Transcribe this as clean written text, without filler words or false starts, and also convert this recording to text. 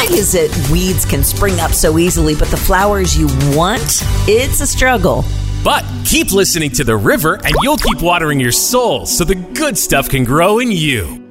is it weeds can spring up so easily, but the flowers you want, it's a struggle? But keep listening to The River and you'll keep watering your soul so the good stuff can grow in you.